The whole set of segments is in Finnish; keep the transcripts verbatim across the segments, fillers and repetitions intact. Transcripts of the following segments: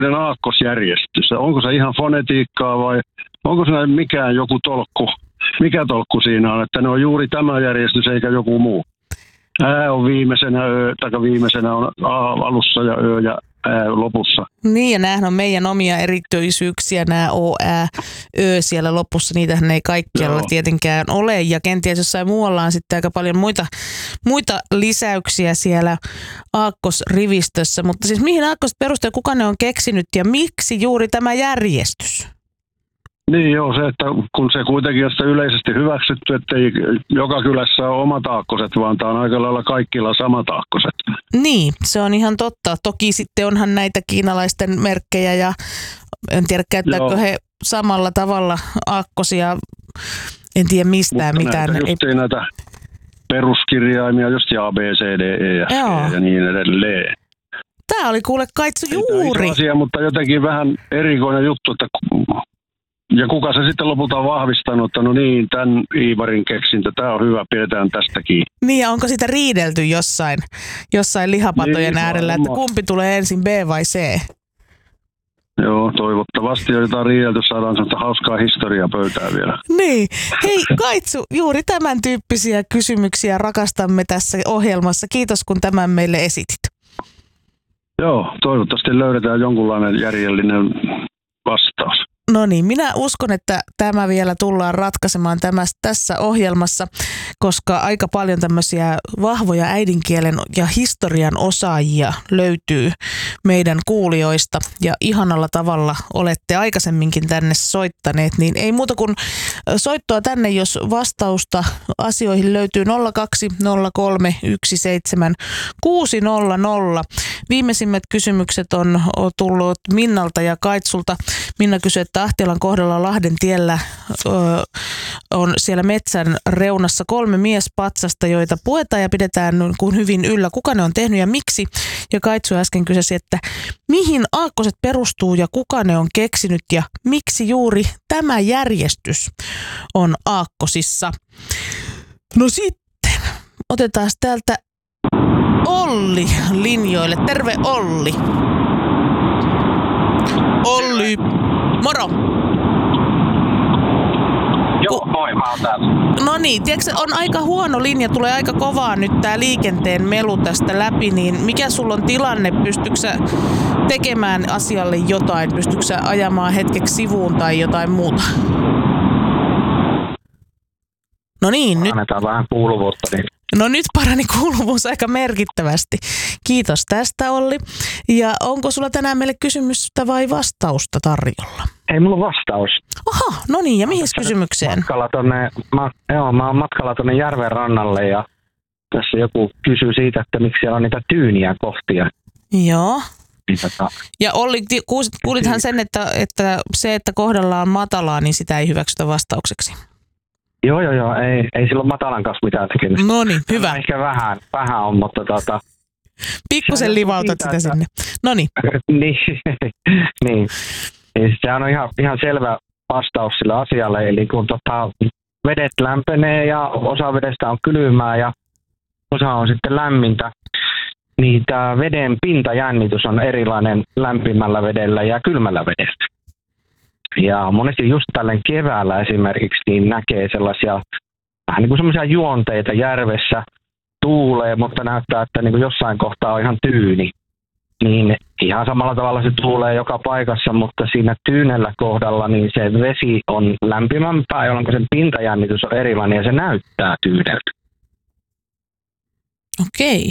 niiden aakkosjärjestys? Onko se ihan fonetiikkaa vai onko se mikään joku tolkku? Mikä tolkku siinä on, että ne on juuri tämä järjestys eikä joku muu? Ää on viimeisenä, ö, tai viimeisenä on A alussa ja Ö ja Ää lopussa. Niin, ja näähän on meidän omia erityisyyksiä, nämä O, Ä, Ö siellä lopussa. Niitähän ei kaikkialla Joo. tietenkään ole, ja kenties jossain muualla on sitten aika paljon muita, muita lisäyksiä siellä aakkosrivistössä. Mutta siis mihin aakkoset perustuu ja kuka ne on keksinyt ja miksi juuri tämä järjestys? Niin joo, se, että kun se kuitenkin on sitä yleisesti hyväksytty, että ei joka kylässä ole omat aakkoset, vaan tämä on aika lailla kaikilla samat aakkoset. Niin, se on ihan totta. Toki sitten onhan näitä kiinalaisten merkkejä ja en tiedä käyttääkö joo. he samalla tavalla aakkosia. En tiedä mistään Mutta mitään. Näitä, just ei näitä peruskirjaimia, just A, B, C, D, E ja, ja niin edelleen. Tämä oli kuule Kaitsu juuri. Iso asia, mutta jotenkin vähän erikoinen juttu, että ja kuka se sitten lopulta on vahvistanut, että no niin, tämän Iivarin keksintö, tämä on hyvä, pidetään tästäkin. Niin, ja onko sitä riidelty jossain, jossain lihapatojen niin, äärellä, että kumpi tulee ensin, B vai C? Joo, toivottavasti jotain riidelty, saadaan sellaista hauskaa historiaa pöytään vielä. Niin. Hei Kaitsu, juuri tämän tyyppisiä kysymyksiä rakastamme tässä ohjelmassa. Kiitos, kun tämän meille esitit. Joo, toivottavasti löydetään jonkunlainen järjellinen vastaus. No niin, minä uskon, että tämä vielä tullaan ratkaisemaan tämä, tässä ohjelmassa, koska aika paljon tämmöisiä vahvoja äidinkielen ja historian osaajia löytyy meidän kuulijoista ja ihanalla tavalla olette aikaisemminkin tänne soittaneet, niin ei muuta kuin soittoa tänne, jos vastausta asioihin löytyy nolla kaksi nolla kolme yksi seitsemän kuusi nolla nolla. Viimeisimmät kysymykset on tullut Minnalta ja Kaitsulta. Minna kysyi, että Ahtialan kohdalla Lahden tiellä ö, on siellä metsän reunassa kolme miespatsasta, joita puetaan ja pidetään kuin hyvin yllä. Kuka ne on tehnyt ja miksi? Ja Kaitsu äsken kysysi, että mihin aakkoset perustuu ja kuka ne on keksinyt ja miksi juuri tämä järjestys on aakkosissa. No sitten otetaan täältä Olli linjoille. Terve Olli. Olli, moro. Joo, moi, mä oon täällä. No niin, tiedätkö, on aika huono linja, tulee aika kovaa nyt tää liikenteen melu tästä läpi, niin mikä sulla on tilanne? Pystytkö sä tekemään asialle jotain? Pystytkö sä ajamaan hetkeksi sivuun tai jotain muuta? No niin, nyt. Annetaan vähän kuuluvuutta. Niin. No nyt parani kuuluvuus aika merkittävästi. Kiitos tästä, Olli. Ja onko sulla tänään meille kysymystä vai vastausta tarjolla? Ei mulla on vastaus. Aha, no niin, ja mihin kysymykseen? Matkalla tonne, ma, joo, mä oon matkalla tuonne järven rannalle ja tässä joku kysyy siitä, että miksi siellä on niitä tyyniä kohtia. Joo. Tota, ja Olli, kuulithan sen, että, että se, että kohdalla on matalaa, niin sitä ei hyväksytä vastaukseksi. Joo, joo, joo. Ei, ei silloin matalan kanssa mitään tekemistä. No niin, hyvä. Ehkä vähän, vähän on, mutta tota... Pikkusen livautat sitä että... sinne. No niin. niin, niin. Sehän on ihan, ihan selvä vastaus sille asialle. Eli kun tota, vedet lämpenee ja osa vedestä on kylmää ja osa on sitten lämmintä, niin tämä veden pintajännitys on erilainen lämpimällä vedellä ja kylmällä vedellä. Ja monesti just tälleen keväällä esimerkiksi niin näkee sellaisia vähän niin kuin semmoisia juonteita järvessä, tuulee, mutta näyttää, että niin kuin jossain kohtaa on ihan tyyni. Niin ihan samalla tavalla se tuulee joka paikassa, mutta siinä tyynellä kohdalla niin se vesi on lämpimämpää, jolloin sen pintajännitys on erilainen ja se näyttää tyyneltä. Okei.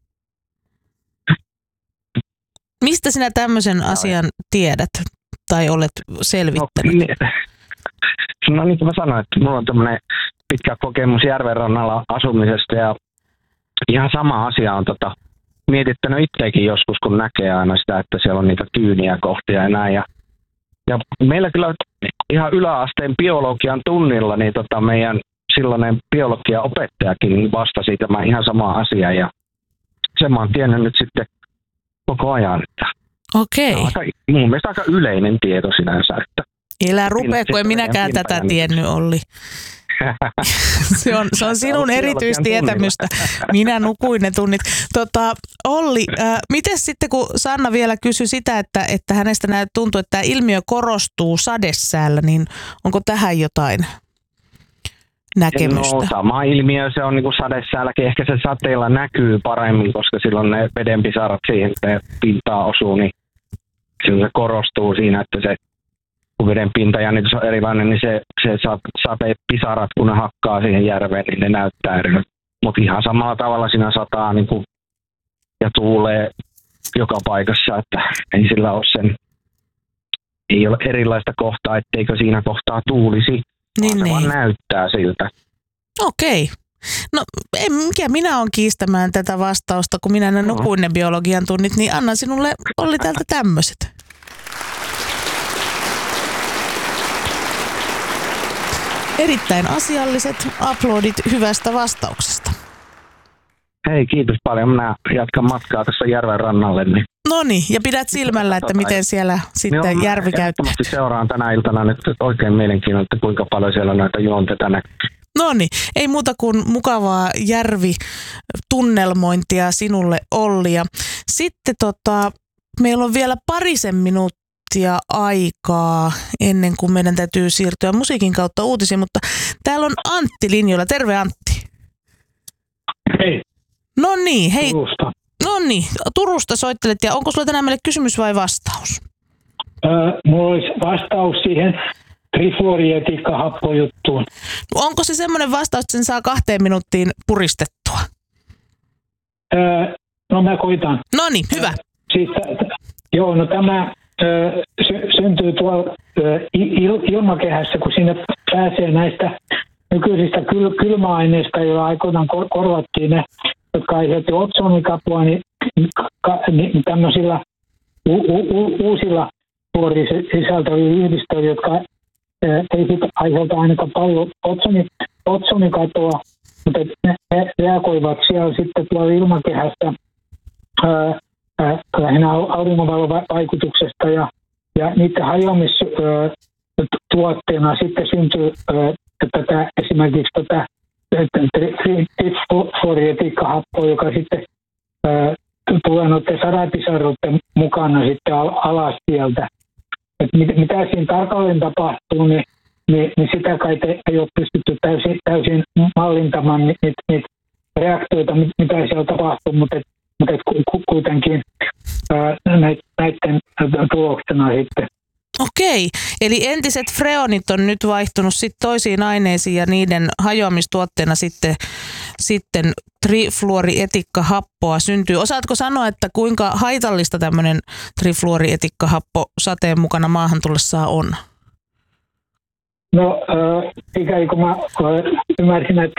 Mistä sinä tämmöisen asian tiedät? Tai olet selvittänyt? No, no niin kuin mä sanoin, että mulla on tämmöinen pitkä kokemus järvenrannalla asumisesta ja ihan sama asia on tota, mietittänyt itsekin joskus, kun näkee aina sitä, että siellä on niitä tyyniä kohtia ja näin. Ja, ja meillä kyllä ihan yläasteen biologian tunnilla niin tota meidän silloinen biologian opettajakin vastasi tämän ihan sama asia ja sen mä oon tiennyt nyt sitten koko ajan, että okei. Aika, mun mielestä aika yleinen tieto sinänsä. Että Elä rupea, kun en minäkään tätä tiennyt, Olli. se, on, se on sinun erityistietämystä. Minä nukuin ne tunnit. Tota, Olli, äh, miten sitten kun Sanna vielä kysyi sitä, että, että hänestä näyt tuntuu, että tämä ilmiö korostuu sadesäällä, niin onko tähän jotain näkemystä? No sama ilmiö se on niin kuin sadesäälläkin. Ehkä se sateella näkyy paremmin, koska silloin ne vedenpisarat siihen pintaan osuu, niin silloin se korostuu siinä, että se kun veden pintajännitys on erilainen, niin se, se satepisarat, kun ne hakkaa siihen järveen, niin ne näyttää eri. Mutta ihan samalla tavalla siinä sataa niin kuin, ja tuulee joka paikassa, että ei sillä ole sen, ei ole erilaista kohtaa, etteikö siinä kohtaa tuulisi, niin, vaan se niin. vaan näyttää siltä. Okei. No en, mikä minä olen kiistämään tätä vastausta, kun minä en nukuin ne biologian tunnit, niin annan sinulle, Olli, täältä tämmöiset. Erittäin asialliset aplodit hyvästä vastauksesta. Hei, kiitos paljon. Minä jatkan matkaa tässä järven rannalle. Niin. Noniin, ja pidät silmällä, että miten siellä sitten no, järvi käyttää. Seuraan tänä iltana nyt oikein mielenkiinnolla, että kuinka paljon siellä noita juonteita näkyy. Noniin, ei muuta kuin mukavaa järvitunnelmointia sinulle, Olli. Ja sitten tota, meillä on vielä parisen minuuttia aikaa ennen kuin meidän täytyy siirtyä musiikin kautta uutisiin, mutta täällä on Antti linjoilla. Terve, Antti. Hei. No niin, hei. Turusta. No niin, Turusta soittelet ja onko sulla tänään meille kysymys vai vastaus? Öö, mulla olisi vastaus siihen trifluorietiikkahappojuttuun. Onko se semmoinen vastaus, että sen saa kahteen minuuttiin puristettua? Öö, no mä koitan. No niin, hyvä. Siis, joo, no tämä öö, sy- syntyy tuolla öö, il- ilmakehässä, kun sinne pääsee näistä nykyisistä kyl- kylmäaineista, joilla aikoinaan kor- korvattiin ne, jotka aiheutti otsonikapua, niin, ka- niin tämmöisillä u- u- uusilla fluorisisältävillä yhdistöillä, jotka ää, ei sitten aiheuta ainakaan paljon otsoni, otsonikatoa, mutta ne, ne reagoivat siellä sitten tuolla ilmakehästä ää, ää, lähinnä auringonvalovaikutuksesta ja, ja niiden hajoamistuotteena sitten syntyy ää, tätä, esimerkiksi tätä trifluorietiikkahappoa, joka sitten ää, tulee noiden sadapisarroiden mukana sitten alas sieltä. Et mit, mitä siinä tarkalleen tapahtuu, niin, niin, niin sitä kai te, ei ole pystytty täysin, täysin mallintamaan niitä, niitä reaktioita, mitä siellä tapahtuu, mutta, mutta kuitenkin ää, näiden tuloksena sitten. Okei, eli entiset freonit on nyt vaihtunut sit toisiin aineisiin ja niiden hajoamistuotteena sitten, sitten trifluorietikkahappoa syntyy. Osaatko sanoa, että kuinka haitallista tämmöinen trifluorietikkahappo sateen mukana maahan tullessaan on? No, äh, ikään kuin mä ymmärsin näitä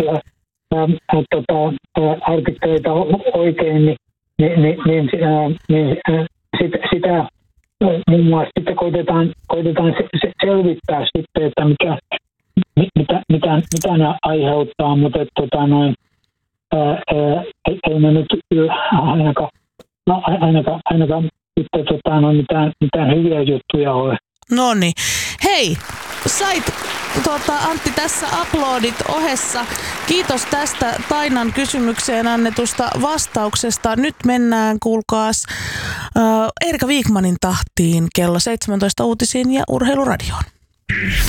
tutkimusartikkeleita äh, oikein, niin, niin, niin, niin, äh, niin äh, sit, sitä muun muassa sitten koitetaan, koitetaan se, se selvittää sitten, että mikä, mitä, mitä, mitä ne aiheuttaa, mutta että, tota, noin, ää, ää, ei ne nyt ainakaan, no, ainakaan, ainakaan sitten, tota, noin, mitään, mitään hyviä juttuja ole. No niin. Hei, sait tuota, Antti tässä uploadit ohessa. Kiitos tästä Tainan kysymykseen annetusta vastauksesta. Nyt mennään, kuulkaas, äh, Erika Wikmanin tahtiin kello seitsemäntoista uutisiin ja Urheiluradioon.